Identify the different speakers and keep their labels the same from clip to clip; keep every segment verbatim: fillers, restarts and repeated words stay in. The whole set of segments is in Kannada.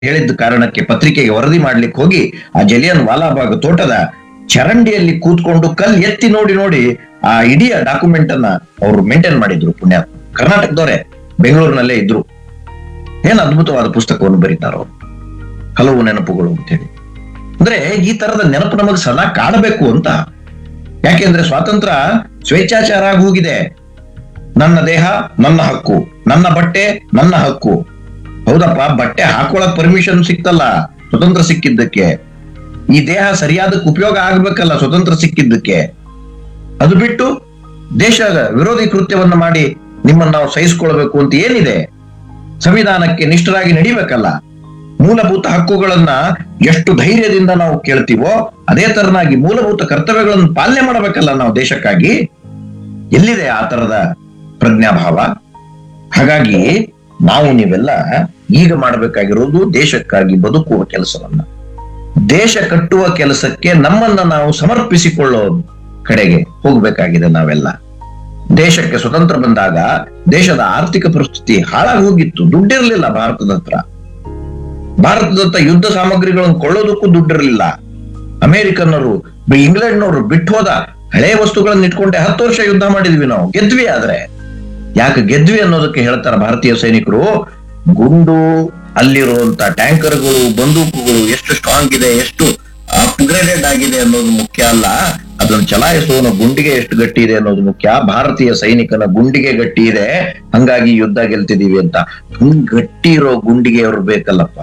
Speaker 1: ಹೇಳಿದ್ದ ಕಾರಣಕ್ಕೆ ಪತ್ರಿಕೆಗೆ ವರದಿ ಮಾಡ್ಲಿಕ್ಕೆ ಹೋಗಿ ಆ ಜಲಿಯನ್ ವಾಲಾಬಾಗ್ ತೋಟದ ಚರಂಡಿಯಲ್ಲಿ ಕೂತ್ಕೊಂಡು ಕಲ್ ಎತ್ತಿ ನೋಡಿ ನೋಡಿ ಆ ಇಡೀ ಡಾಕ್ಯುಮೆಂಟ್ ಅನ್ನ ಅವರು ಮೇಂಟೈನ್ ಮಾಡಿದ್ರು. ಪುಣ್ಯ ಕರ್ನಾಟಕದವರೇ, ಬೆಂಗಳೂರಿನಲ್ಲೇ ಇದ್ರು. ಏನ್ ಅದ್ಭುತವಾದ ಪುಸ್ತಕವನ್ನು ಬರೀತಾರೋ, ಹಲವು ನೆನಪುಗಳು ಅಂತ ಹೇಳಿ. ಅಂದ್ರೆ ಈ ತರದ ನೆನಪು ನಮಗೆ ಸದಾ ಕಾಡಬೇಕು ಅಂತ. ಯಾಕೆಂದ್ರೆ ಸ್ವಾತಂತ್ರ್ಯ ಸ್ವೇಚ್ಛಾಚಾರ ಆಗಿ ಹೋಗಿದೆ. ನನ್ನ ದೇಹ ನನ್ನ ಹಕ್ಕು, ನನ್ನ ಬಟ್ಟೆ ನನ್ನ ಹಕ್ಕು. ಹೌದಪ್ಪ, ಬಟ್ಟೆ ಹಾಕೊಳಕ್ ಪರ್ಮಿಷನ್ ಸಿಕ್ತಲ್ಲ ಸ್ವತಂತ್ರ ಸಿಕ್ಕಿದ್ದಕ್ಕೆ. ಈ ದೇಹ ಸರಿಯಾದಕ್ಕೆ ಉಪಯೋಗ ಆಗ್ಬೇಕಲ್ಲ ಸ್ವತಂತ್ರ ಸಿಕ್ಕಿದ್ದಕ್ಕೆ. ಅದು ಬಿಟ್ಟು ದೇಶದ ವಿರೋಧಿ ಕೃತ್ಯವನ್ನ ಮಾಡಿ ನಿಮ್ಮನ್ನ ನಾವು ಸಹಿಸ್ಕೊಳ್ಬೇಕು ಅಂತ ಏನಿದೆ? ಸಂವಿಧಾನಕ್ಕೆ ನಿಷ್ಠರಾಗಿ ನಡಿಬೇಕಲ್ಲ. ಮೂಲಭೂತ ಹಕ್ಕುಗಳನ್ನ ಎಷ್ಟು ಧೈರ್ಯದಿಂದ ನಾವು ಕೇಳ್ತೀವೋ ಅದೇ ತರನಾಗಿ ಮೂಲಭೂತ ಕರ್ತವ್ಯಗಳನ್ನು ಪಾಲನೆ ಮಾಡಬೇಕಲ್ಲ ನಾವು ದೇಶಕ್ಕಾಗಿ. ಎಲ್ಲಿದೆ ಆ ತರದ ಪ್ರಜ್ಞಾಭಾವ? ಹಾಗಾಗಿ ನಾವು ನೀವೆಲ್ಲ ಈಗ ಮಾಡಬೇಕಾಗಿರೋದು ದೇಶಕ್ಕಾಗಿ ಬದುಕುವ ಕೆಲಸವನ್ನ, ದೇಶ ಕಟ್ಟುವ ಕೆಲಸಕ್ಕೆ ನಮ್ಮನ್ನ ನಾವು ಸಮರ್ಪಿಸಿಕೊಳ್ಳೋ ಕಡೆಗೆ ಹೋಗ್ಬೇಕಾಗಿದೆ ನಾವೆಲ್ಲ. ದೇಶಕ್ಕೆ ಸ್ವತಂತ್ರ ಬಂದಾಗ ದೇಶದ ಆರ್ಥಿಕ ಪರಿಸ್ಥಿತಿ ಹಾಳಾಗಿ ಹೋಗಿತ್ತು. ದುಡ್ಡಿರ್ಲಿಲ್ಲ ಭಾರತದ ಹತ್ರ. ಭಾರತದ ಹತ್ರ ಯುದ್ಧ ಸಾಮಗ್ರಿಗಳನ್ನು ಕೊಳ್ಳೋದಕ್ಕೂ ದುಡ್ಡಿರ್ಲಿಲ್ಲ. ಅಮೆರಿಕನ್ನರು, ಇಂಗ್ಲೆಂಡ್ನವರು ಬಿಟ್ಟು ಹೋದ ಹಳೆ ವಸ್ತುಗಳನ್ನ ಇಟ್ಕೊಂಡೆ ಹತ್ತು ವರ್ಷ ಯುದ್ಧ ಮಾಡಿದ್ವಿ ನಾವು. ಗೆದ್ವಿ. ಆದ್ರೆ ಯಾಕೆ ಗೆದ್ವಿ ಅನ್ನೋದಕ್ಕೆ ಹೇಳ್ತಾರ ಭಾರತೀಯ ಸೈನಿಕರು, ಗುಂಡು, ಅಲ್ಲಿರುವಂತ ಟ್ಯಾಂಕರ್ಗಳು, ಬಂದೂಕುಗಳು ಎಷ್ಟು ಸ್ಟ್ರಾಂಗ್ ಇದೆ, ಎಷ್ಟು ಅಪ್ಗ್ರೇಡೆಡ್ ಆಗಿದೆ ಅನ್ನೋದು ಮುಖ್ಯ ಅಲ್ಲ. ಅದನ್ನು ಚಲಾಯಿಸುವನ ಗುಂಡಿಗೆ ಎಷ್ಟು ಗಟ್ಟಿ ಇದೆ ಅನ್ನೋದು ಮುಖ್ಯ. ಭಾರತೀಯ ಸೈನಿಕನ ಗುಂಡಿಗೆ ಗಟ್ಟಿ ಇದೆ, ಹಂಗಾಗಿ ಯುದ್ಧ ಗೆಲ್ತಿದೀವಿ ಅಂತ. ಹಂಗ್ ಗಟ್ಟಿ ಇರೋ ಗುಂಡಿಗೆ ಅವ್ರು ಬೇಕಲ್ಲಪ್ಪ.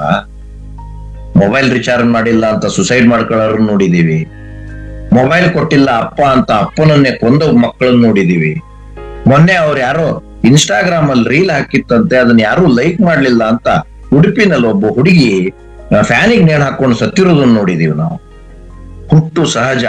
Speaker 1: ಮೊಬೈಲ್ ರಿಚಾರ್ಜ್ ಮಾಡಿಲ್ಲ ಅಂತ ಸುಸೈಡ್ ಮಾಡ್ಕೊಳ್ಳೋರು ನೋಡಿದೀವಿ. ಮೊಬೈಲ್ ಕೊಟ್ಟಿಲ್ಲ ಅಪ್ಪ ಅಂತ ಅಪ್ಪನನ್ನೇ ಕೊಂದ ಮಕ್ಕಳನ್ನ ನೋಡಿದೀವಿ. ಮೊನ್ನೆ ಅವ್ರು ಯಾರೋ ಇನ್ಸ್ಟಾಗ್ರಾಮ್ ಅಲ್ಲಿ ರೀಲ್ ಹಾಕಿತ್ತಂತೆ, ಅದನ್ನ ಯಾರು ಲೈಕ್ ಮಾಡ್ಲಿಲ್ಲ ಅಂತ ಉಡುಪಿನಲ್ಲಿ ಒಬ್ಬ ಹುಡುಗಿ ಫ್ಯಾನಿಗೆ ನೇಣು ಹಾಕೊಂಡು ಸತ್ತಿರೋದನ್ನ ನೋಡಿದೀವಿ ನಾವು. ಹುಟ್ಟು ಸಹಜ,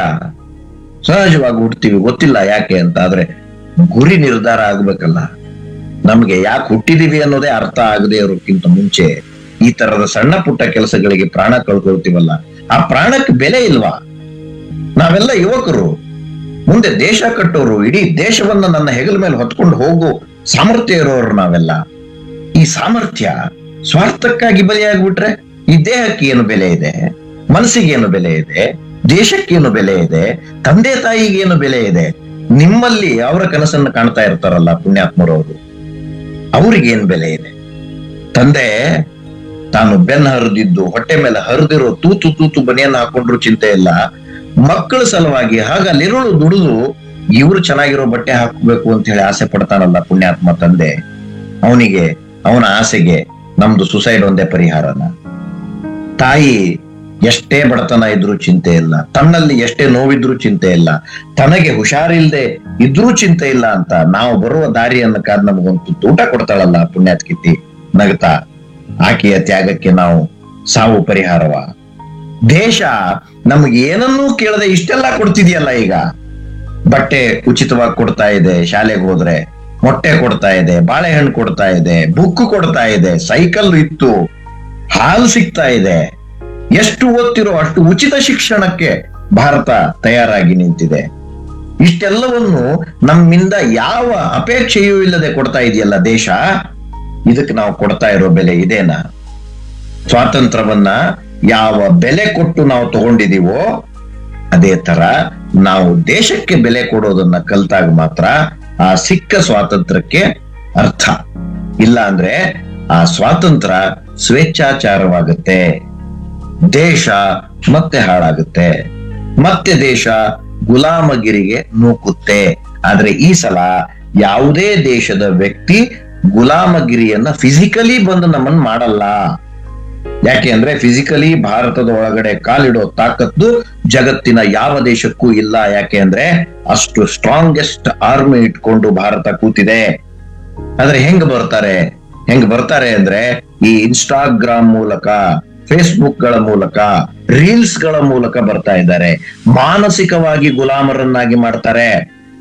Speaker 1: ಸಹಜವಾಗಿ ಹುಡ್ತೀವಿ, ಗೊತ್ತಿಲ್ಲ ಯಾಕೆ ಅಂತ. ಆದ್ರೆ ಗುರಿ ನಿರ್ಧಾರ ಆಗ್ಬೇಕಲ್ಲ. ನಮ್ಗೆ ಯಾಕೆ ಹುಟ್ಟಿದೀವಿ ಅನ್ನೋದೇ ಅರ್ಥ ಆಗದೆ ಇರೋಕ್ಕಿಂತ ಮುಂಚೆ ಈ ತರದ ಸಣ್ಣ ಪುಟ್ಟ ಕೆಲಸಗಳಿಗೆ ಪ್ರಾಣ ಕಳ್ಕೊಳ್ತೀವಲ್ಲ, ಆ ಪ್ರಾಣಕ್ಕೆ ಬೆಲೆ ಇಲ್ವಾ? ನಾವೆಲ್ಲ ಯುವಕರು, ಮುಂದೆ ದೇಶ ಕಟ್ಟೋರು, ಇಡೀ ದೇಶವನ್ನ ನನ್ನ ಹೆಗಲ ಮೇಲೆ ಹೊತ್ಕೊಂಡು ಹೋಗೋ ಸಾಮರ್ಥ್ಯ ಇರೋರು ನಾವೆಲ್ಲ. ಈ ಸಾಮರ್ಥ್ಯ ಸ್ವಾರ್ಥಕ್ಕಾಗಿ ಬಲಿಯಾಗ್ಬಿಟ್ರೆ ಈ ದೇಹಕ್ಕೆ ಏನು ಬೆಲೆ ಇದೆ? ಮನಸ್ಸಿಗೆ ಏನು ಬೆಲೆ ಇದೆ? ದೇಶಕ್ಕೇನು ಬೆಲೆ ಇದೆ? ತಂದೆ ತಾಯಿಗೆ ಏನು ಬೆಲೆ ಇದೆ? ನಿಮ್ಮಲ್ಲಿ ಅವರ ಕನಸನ್ನು ಕಾಣ್ತಾ ಇರ್ತಾರಲ್ಲ ಪುಣ್ಯಾತ್ಮರವರು, ಅವ್ರಿಗೇನ್ ಬೆಲೆ ಇದೆ? ತಂದೆ ತಾನು ಬೆನ್ನ ಹರಿದಿದ್ದು ಹೊಟ್ಟೆ ಮೇಲೆ ಹರಿದಿರೋ ತೂತು ತೂತು ಬನಿಯನ್ನ ಹಾಕೊಂಡ್ರು ಚಿಂತೆ ಇಲ್ಲ. ಮಕ್ಕಳ ಸಲುವಾಗಿ ಹಾಗಲ್ಲಿರುಳು ದುಡಿದು ಇವ್ರು ಚೆನ್ನಾಗಿರೋ ಬಟ್ಟೆ ಹಾಕಬೇಕು ಅಂತ ಹೇಳಿ ಆಸೆ ಪಡ್ತಾನಲ್ಲ ಪುಣ್ಯಾತ್ಮ ತಂದೆ, ಅವನಿಗೆ, ಅವನ ಆಸೆಗೆ ನಮ್ದು ಸುಸೈಡ್ ಒಂದೇ ಪರಿಹಾರನ. ತಾಯಿ ಎಷ್ಟೇ ಬಡತನ ಇದ್ರೂ ಚಿಂತೆ ಇಲ್ಲ, ತನ್ನಲ್ಲಿ ಎಷ್ಟೇ ನೋವಿದ್ರೂ ಚಿಂತೆ ಇಲ್ಲ, ತನಗೆ ಹುಷಾರಿಲ್ದೆ ಇದ್ರೂ ಚಿಂತೆ ಇಲ್ಲ ಅಂತ ನಾವು ಬರುವ ದಾರಿಯನ್ನ ಕಾದ್ ನಮಗೊಂದು ಊಟ ಕೊಡ್ತಾಳಲ್ಲ ಪುಣ್ಯಾತ್ಕಿತಿ ನಗತಾ. ಆಕೆಯ ತ್ಯಾಗಕ್ಕೆ ನಾವು ಸಾವು ಪರಿಹಾರವ? ದೇಶ ನಮ್ಗೆ ಏನನ್ನೂ ಕೇಳದೆ ಇಷ್ಟೆಲ್ಲ ಕೊಡ್ತಿದ್ಯಲ್ಲ. ಈಗ ಬಟ್ಟೆ ಉಚಿತವಾಗಿ ಕೊಡ್ತಾ ಇದೆ, ಶಾಲೆಗೆ ಹೋದ್ರೆ ಮೊಟ್ಟೆ ಕೊಡ್ತಾ ಇದೆ, ಬಾಳೆಹಣ್ಣು ಕೊಡ್ತಾ ಇದೆ, ಬುಕ್ ಕೊಡ್ತಾ ಇದೆ, ಸೈಕಲ್ ಇತ್ತು, ಹಾಲು ಸಿಗ್ತಾ ಇದೆ. ಎಷ್ಟು ಓದ್ತಿರೋ ಅಷ್ಟು ಉಚಿತ ಶಿಕ್ಷಣಕ್ಕೆ ಭಾರತ ತಯಾರಾಗಿ ನಿಂತಿದೆ. ಇಷ್ಟೆಲ್ಲವನ್ನು ನಮ್ಮಿಂದ ಯಾವ ಅಪೇಕ್ಷೆಯೂ ಇಲ್ಲದೆ ಕೊಡ್ತಾ ಇದೆಯಲ್ಲ ದೇಶ. ಇದಕ್ಕೆ ನಾವು ಕೊಡ್ತಾ ಇರೋ ಬೆಲೆ ಇದೇನಾ? ಸ್ವಾತಂತ್ರ್ಯವನ್ನ ಯಾವ ಬೆಲೆ ಕೊಟ್ಟು ನಾವು ತಗೊಂಡಿದೀವೋ ಅದೇ ತರ ನಾವು ದೇಶಕ್ಕೆ ಬೆಲೆ ಕೊಡೋದನ್ನ ಕಲ್ತಾಗ ಮಾತ್ರ ಆ ಸಿಕ್ಕ ಸ್ವಾತಂತ್ರ್ಯಕ್ಕೆ ಅರ್ಥ. ಇಲ್ಲ ಅಂದ್ರೆ ಆ ಸ್ವಾತಂತ್ರ್ಯ ಸ್ವೇಚ್ಛಾಚಾರವಾಗುತ್ತೆ, ದೇಶ ಮತ್ತೆ ಹಾಳಾಗುತ್ತೆ, ಮತ್ತೆ ದೇಶ ಗುಲಾಮಗಿರಿಗೆ ನೂಕುತ್ತೆ. ಆದ್ರೆ ಈ ಸಲ ಯಾವುದೇ ದೇಶದ ವ್ಯಕ್ತಿ ಗುಲಾಮಗಿರಿಯನ್ನ ಫಿಸಿಕಲಿ ಬಂದು ನಮ್ಮನ್ನ ಮಾಡಲ್ಲ. ಯಾಕೆ ಅಂದ್ರೆ ಫಿಸಿಕಲಿ ಭಾರತದ ಒಳಗಡೆ ಕಾಲಿಡೋ ತಾಕತ್ತು ಜಗತ್ತಿನ ಯಾವ ದೇಶಕ್ಕೂ ಇಲ್ಲ. ಯಾಕೆ ಅಂದ್ರೆ ಅಷ್ಟು ಸ್ಟ್ರಾಂಗೆಸ್ಟ್ ಆರ್ಮಿ ಇಟ್ಕೊಂಡು ಭಾರತ ಕೂತಿದೆ. ಆದ್ರೆ ಹೆಂಗ್ ಬರ್ತಾರೆ ಹೆಂಗ್ ಬರ್ತಾರೆ ಅಂದ್ರೆ ಈ ಇನ್ಸ್ಟಾಗ್ರಾಮ್ ಮೂಲಕ, ಫೇಸ್ಬುಕ್ ಗಳ ಮೂಲಕ, ರೀಲ್ಸ್ ಗಳ ಮೂಲಕ ಬರ್ತಾ ಇದ್ದಾರೆ. ಮಾನಸಿಕವಾಗಿ ಗುಲಾಮರನ್ನಾಗಿ ಮಾಡ್ತಾರೆ.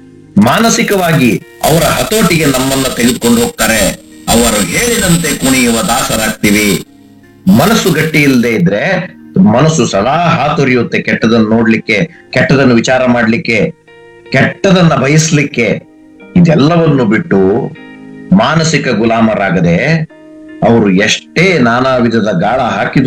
Speaker 1: ಮಾನಸಿಕವಾಗಿ ಅವರ ಹತೋಟಿಗೆ ನಮ್ಮನ್ನ ತೆಗೆದುಕೊಂಡು ಹೋಗ್ತಾರೆ. ಅವರು ಹೇಳಿದಂತೆ ಕುಣಿಯುವ ದಾಸರಾಗ್ತೀವಿ. ಮನಸ್ಸು ಗಟ್ಟಿ ಇಲ್ಲದೆ ಇದ್ರೆ ಮನಸ್ಸು ಸದಾ ಹಾತೊರೆಯುತ್ತೆ ಕೆಟ್ಟದನ್ನು ನೋಡ್ಲಿಕ್ಕೆ, ಕೆಟ್ಟದನ್ನು ವಿಚಾರ ಮಾಡ್ಲಿಕ್ಕೆ, ಕೆಟ್ಟದನ್ನ ಬಯಸ್ಲಿಕ್ಕೆ. ಇದೆಲ್ಲವನ್ನು ಬಿಟ್ಟು ಮಾನಸಿಕ ಗುಲಾಮರಾಗದೆ ಅವರು ಎಷ್ಟೇ ನಾನಾ ವಿಧದ ಗಾಳ ಹಾಕಿದ್ರು